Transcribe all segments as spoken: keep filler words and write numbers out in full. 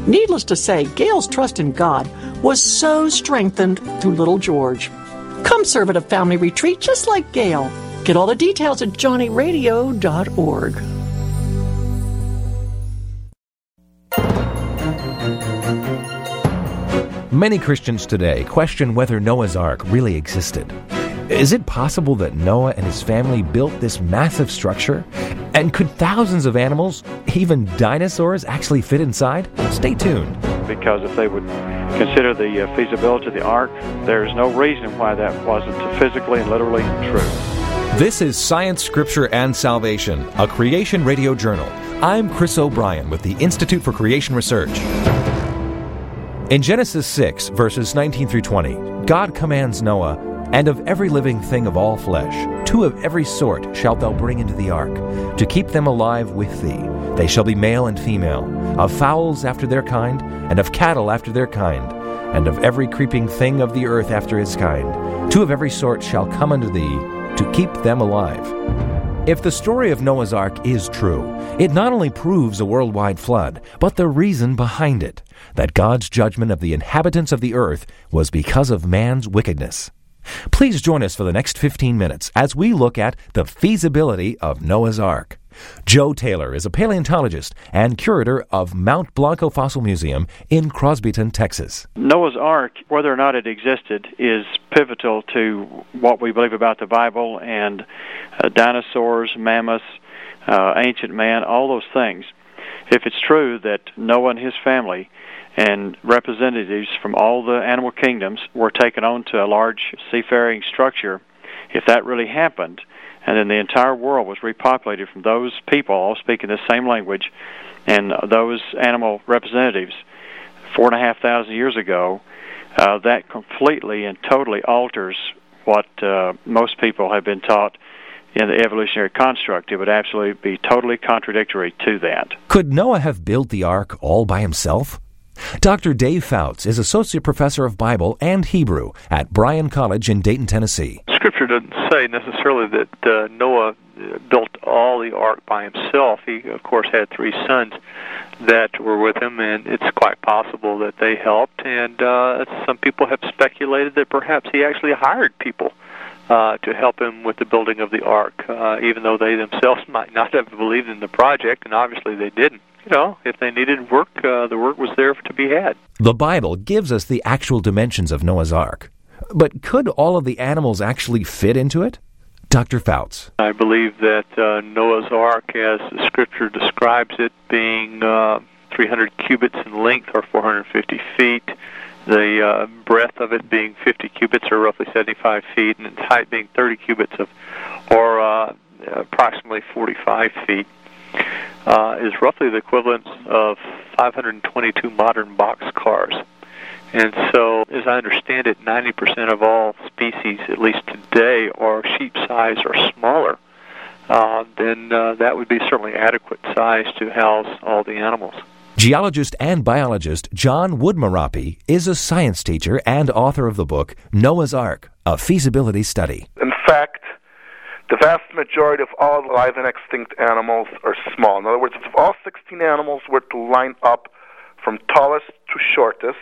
Needless to say, Gail's trust in God was so strengthened through little George. Come serve at a family retreat just like Gail. Get all the details at johnny radio dot org. Many Christians today question whether Noah's Ark really existed. Is it possible that Noah and his family built this massive structure? And could thousands of animals, even dinosaurs, actually fit inside? Stay tuned. Because if they would consider the uh, feasibility of the ark, there's no reason why that wasn't physically and literally true. This is Science, Scripture, and Salvation, a Creation Radio Journal. I'm Chris O'Brien with the Institute for Creation Research. In Genesis six, verses nineteen through twenty, God commands Noah, "And of every living thing of all flesh, two of every sort shalt thou bring into the ark, to keep them alive with thee. They shall be male and female, of fowls after their kind, and of cattle after their kind, and of every creeping thing of the earth after his kind. Two of every sort shall come unto thee, to keep them alive." If the story of Noah's Ark is true, it not only proves a worldwide flood, but the reason behind it, that God's judgment of the inhabitants of the earth was because of man's wickedness. Please join us for the next fifteen minutes as we look at the feasibility of Noah's Ark. Joe Taylor is a paleontologist and curator of Mount Blanco Fossil Museum in Crosbyton, Texas. Noah's Ark, whether or not it existed, is pivotal to what we believe about the Bible and uh, dinosaurs, mammoths, uh, ancient man, all those things. If it's true that Noah and his family and representatives from all the animal kingdoms were taken on to a large seafaring structure, if that really happened, and then the entire world was repopulated from those people all speaking the same language and those animal representatives four and a half thousand years ago, uh, that completely and totally alters what uh, most people have been taught in the evolutionary construct. It would absolutely be totally contradictory to that. Could Noah have built the ark all by himself? Doctor Dave Fouts is Associate Professor of Bible and Hebrew at Bryan College in Dayton, Tennessee. Scripture doesn't say necessarily that uh, Noah built all the ark by himself. He, of course, had three sons that were with him, and it's quite possible that they helped. And uh, some people have speculated that perhaps he actually hired people uh, to help him with the building of the ark, uh, even though they themselves might not have believed in the project, and obviously they didn't. You know, if they needed work, uh, the work was there to be had. The Bible gives us the actual dimensions of Noah's Ark. But could all of the animals actually fit into it? Doctor Fouts. I believe that uh, Noah's Ark, as the Scripture describes it, being uh, three hundred cubits in length, or four hundred fifty feet, the uh, breadth of it being fifty cubits, or roughly seventy-five feet, and its height being thirty cubits, of, or uh, approximately forty-five feet. Uh, is roughly the equivalent of five hundred twenty-two modern boxcars. And so, as I understand it, ninety percent of all species, at least today, are sheep-sized or smaller. Uh, then uh, that would be certainly adequate size to house all the animals. Geologist and biologist John Woodmarape is a science teacher and author of the book Noah's Ark, a feasibility study. In fact, the vast majority of all live and extinct animals are small. In other words, if all sixteen animals were to line up from tallest to shortest,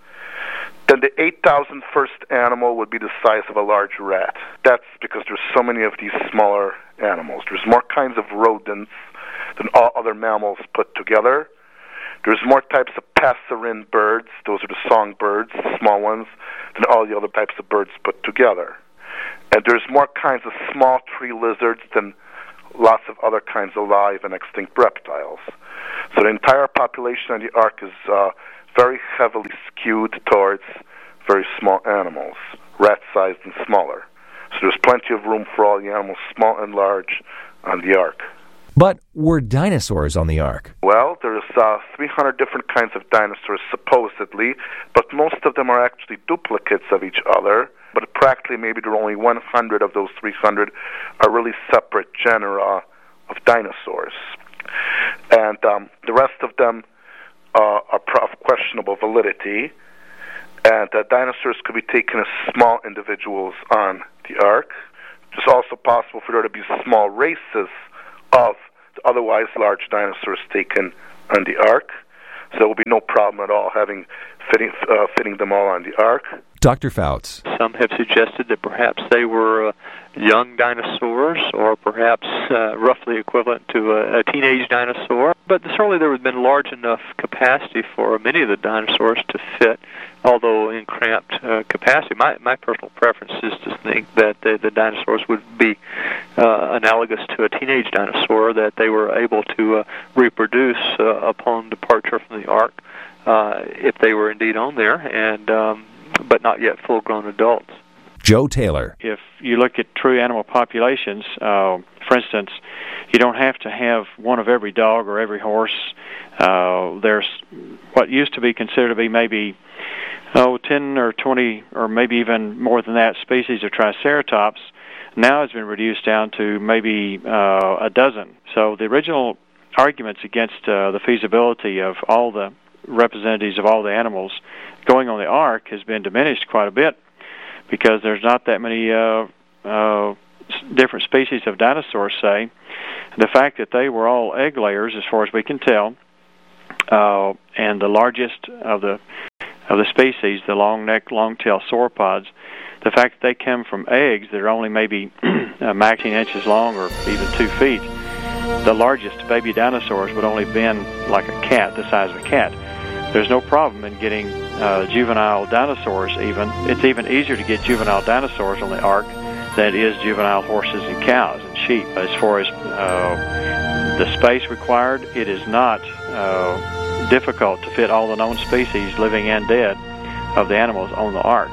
then the eight thousand first animal would be the size of a large rat. That's because there's so many of these smaller animals. There's more kinds of rodents than all other mammals put together. There's more types of passerine birds, those are the songbirds, the small ones, than all the other types of birds put together. And there's more kinds of small tree lizards than lots of other kinds of live and extinct reptiles. So the entire population of the ark is uh, very heavily skewed towards very small animals, rat-sized and smaller. So there's plenty of room for all the animals, small and large, on the ark. But were dinosaurs on the ark? Well, there's uh, three hundred different kinds of dinosaurs, supposedly, but most of them are actually duplicates of each other. But practically maybe there are only one hundred of those three hundred are really separate genera of dinosaurs. And um, the rest of them uh, are of questionable validity. And uh, dinosaurs could be taken as small individuals on the ark. It's also possible for there to be small races of the otherwise large dinosaurs taken on the ark. So there will be no problem at all having fitting, uh, fitting them all on the ark. Doctor Fouts. Some have suggested that perhaps they were uh, young dinosaurs, or perhaps uh, roughly equivalent to a, a teenage dinosaur. But certainly there would have been large enough capacity for many of the dinosaurs to fit, although in cramped uh, capacity. My my personal preference is to think that the, the dinosaurs would be uh, analogous to a teenage dinosaur, that they were able to uh, reproduce uh, upon departure from the ark, uh, if they were indeed on there, and um, but not yet full-grown adults. Joe Taylor. If you look at true animal populations, uh, for instance, you don't have to have one of every dog or every horse. Uh, there's what used to be considered to be maybe oh, ten or twenty or maybe even more than that species of Triceratops now has been reduced down to maybe uh, a dozen. So the original arguments against uh, the feasibility of all the representatives of all the animals going on the ark has been diminished quite a bit, because there's not that many uh, uh, different species of dinosaurs, say. The fact that they were all egg layers, as far as we can tell, uh, and the largest of the of the species, the long-necked, long-tailed sauropods, the fact that they come from eggs that are only maybe uh, nineteen inches long or even two feet, the largest baby dinosaurs would only have been like a cat, the size of a cat. There's no problem in getting uh, juvenile dinosaurs even. It's even easier to get juvenile dinosaurs on the ark than it is juvenile horses and cows and sheep. As far as uh, the space required, it is not uh, difficult to fit all the known species, living and dead, of the animals on the ark.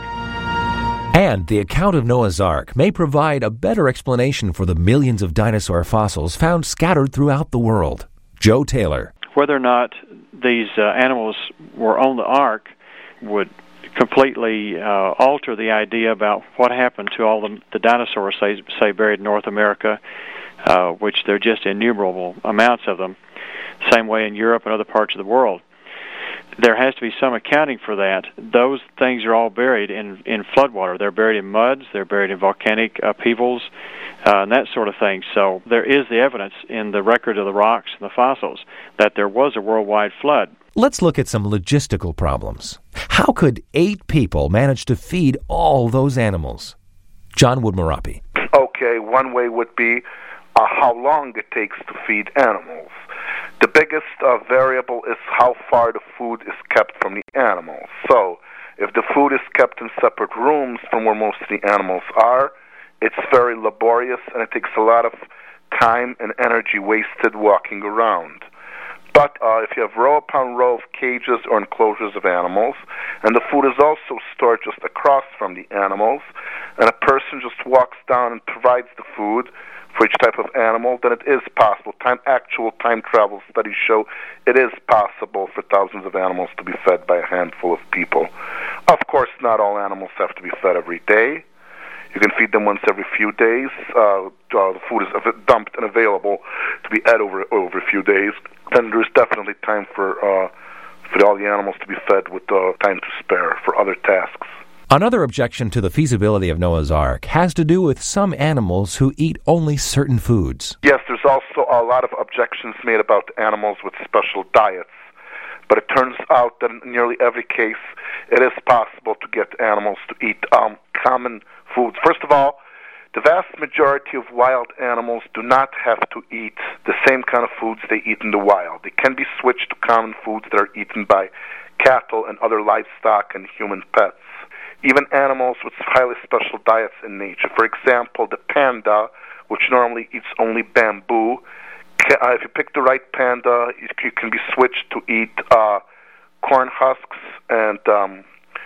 And the account of Noah's Ark may provide a better explanation for the millions of dinosaur fossils found scattered throughout the world. Joe Taylor. Whether or not these uh, animals were on the ark would completely uh, alter the idea about what happened to all the, the dinosaurs, say, say buried in North America, uh, which there are just innumerable amounts of them. Same way in Europe and other parts of the world. There has to be some accounting for that. Those things are all buried in, in floodwater. They're buried in muds, they're buried in volcanic upheavals, uh, and that sort of thing. So there is the evidence in the record of the rocks and the fossils that there was a worldwide flood. Let's look at some logistical problems. How could eight people manage to feed all those animals? John Woodmorapi. Okay, one way would be uh, how long it takes to feed animals. The biggest uh, variable is how far the food is kept from the animals. So, if the food is kept in separate rooms from where most of the animals are, it's very laborious and it takes a lot of time and energy wasted walking around. But uh, if you have row upon row of cages or enclosures of animals, and the food is also stored just across from the animals, and a person just walks down and provides the food for each type of animal, then it is possible. Time, actual time travel studies show it is possible for thousands of animals to be fed by a handful of people. Of course, not all animals have to be fed every day. You can feed them once every few days. Uh, uh, the food is dumped and available to be fed over over a few days. Then there's definitely time for uh, for all the animals to be fed with uh, time to spare for other tasks. Another objection to the feasibility of Noah's Ark has to do with some animals who eat only certain foods. Yes, there's also a lot of objections made about animals with special diets. But it turns out that in nearly every case, it is possible to get animals to eat um, common foods. First of all, the vast majority of wild animals do not have to eat the same kind of foods they eat in the wild. They can be switched to common foods that are eaten by cattle and other livestock and human pets. Even animals with highly special diets in nature. For example, the panda, which normally eats only bamboo, can, uh, if you pick the right panda, you, you can be switched to eat uh, corn husks and um,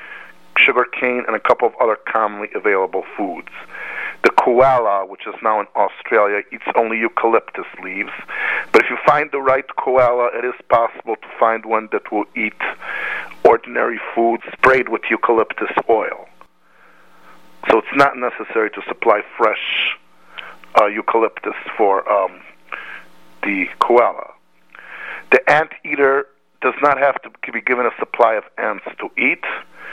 sugar cane and a couple of other commonly available foods. The koala, which is now in Australia, eats only eucalyptus leaves. But if you find the right koala, it is possible to find one that will eat ordinary food sprayed with eucalyptus oil. So it's not necessary to supply fresh uh, eucalyptus for um, the koala. The anteater does not have to be given a supply of ants to eat.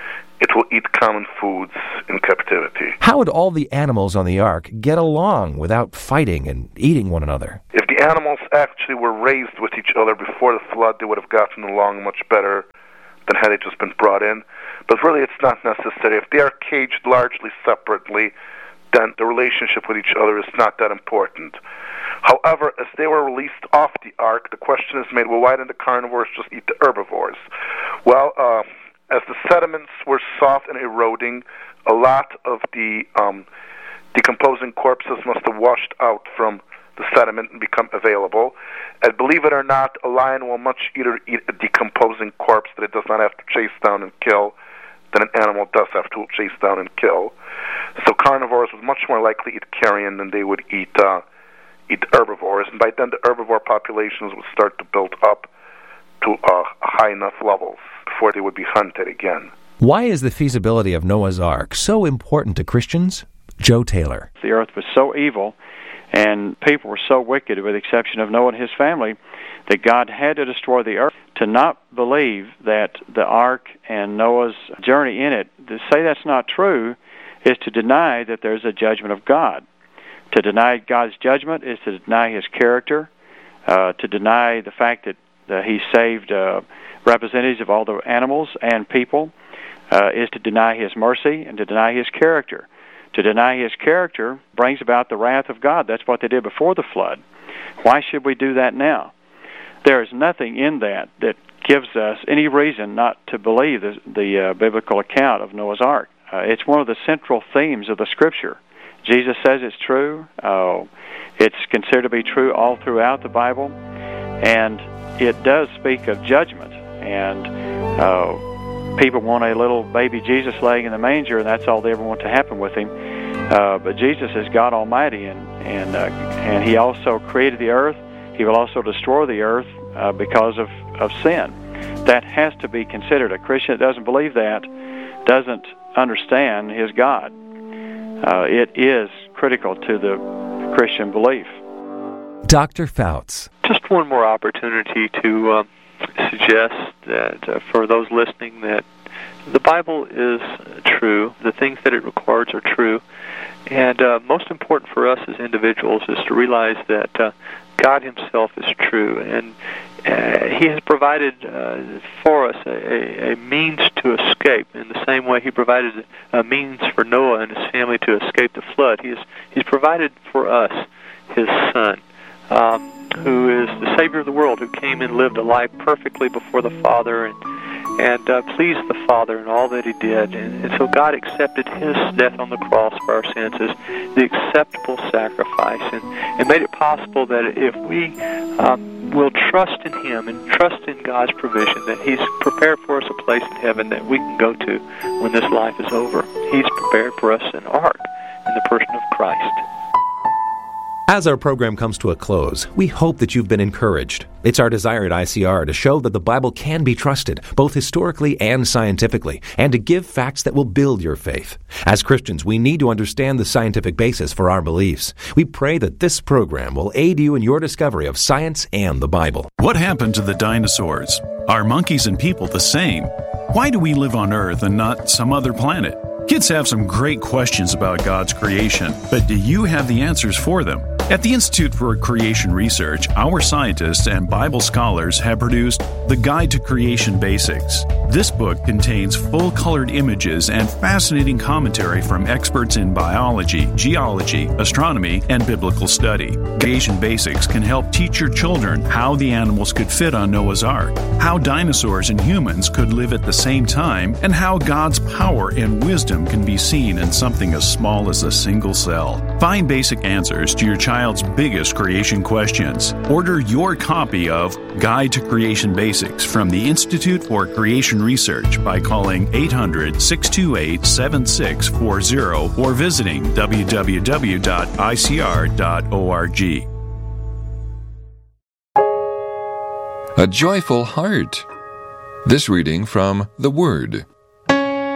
it will eat common foods in captivity. How would all the animals on the ark get along without fighting and eating one another? If the animals actually were raised with each other before the flood, they would have gotten along much better than had they just been brought in. But really, it's not necessary. If they are caged largely separately, then the relationship with each other is not that important. However, as they were released off the ark, the question is made, well, why didn't the carnivores just eat the herbivores? Well, uh, as the sediments were soft and eroding, a lot of the um, decomposing corpses must have washed out from the sediment and become available. And believe it or not, a lion will much either eat a decomposing corpse that it does not have to chase down and kill than an animal does have to chase down and kill. So carnivores would much more likely eat carrion than they would eat uh, eat herbivores, and by then the herbivore populations would start to build up to uh, high enough levels before they would be hunted again. Why is the feasibility of Noah's Ark so important to Christians? Joe Taylor. The earth was so evil and people were so wicked, with the exception of Noah and his family, that God had to destroy the earth. To not believe that the ark and Noah's journey in it, to say that's not true, is to deny that there's a judgment of God. To deny God's judgment is to deny His character, uh, to deny the fact that, that He saved uh, representatives of all the animals and people, uh, is to deny His mercy and to deny His character. To deny His character brings about the wrath of God. That's what they did before the flood. Why should we do that now? There is nothing in that that gives us any reason not to believe the, the uh, biblical account of Noah's Ark. Uh, it's one of the central themes of the Scripture. Jesus says it's true. Uh, it's considered to be true all throughout the Bible. And it does speak of judgment. And uh, people want a little baby Jesus laying in the manger, and that's all they ever want to happen with Him. Uh, but Jesus is God Almighty, and, and, uh, and He also created the earth. He will also destroy the earth uh, because of, of sin. That has to be considered. A Christian that doesn't believe that doesn't understand his God. Uh, it is critical to the Christian belief. Doctor Fouts. Just one more opportunity to uh, suggest that uh, for those listening that the Bible is true, the things that it records are true, and uh, most important for us as individuals is to realize that uh, God Himself is true, and uh, He has provided uh, for us a, a means to escape in the same way He provided a means for Noah and his family to escape the flood. He has, He's provided for us His Son, um, who is the Savior of the world, who came and lived a life perfectly before the Father and and uh, pleased the Father in all that He did. And, and so God accepted His death on the cross for our sins as the acceptable sacrifice, and, and made it possible that if we um, will trust in Him and trust in God's provision, that He's prepared for us a place in heaven that we can go to when this life is over. He's prepared for us an ark in the person of Christ. As our program comes to a close, we hope that you've been encouraged. It's our desire at I C R to show that the Bible can be trusted, both historically and scientifically, and to give facts that will build your faith. As Christians, we need to understand the scientific basis for our beliefs. We pray that this program will aid you in your discovery of science and the Bible. What happened to the dinosaurs? Are monkeys and people the same? Why do we live on Earth and not some other planet? Kids have some great questions about God's creation, but do you have the answers for them? At the Institute for Creation Research, our scientists and Bible scholars have produced The Guide to Creation Basics. This book contains full-colored images and fascinating commentary from experts in biology, geology, astronomy, and biblical study. Creation Basics can help teach your children how the animals could fit on Noah's Ark, how dinosaurs and humans could live at the same time, and how God's power and wisdom can be seen in something as small as a single cell. Find basic answers to your child's biggest creation questions. Order your copy of Guide to Creation Basics from the Institute for Creation Research by calling eight hundred, six two eight, seven six four zero or visiting w w w dot i c r dot org. A joyful heart. This reading from The Word,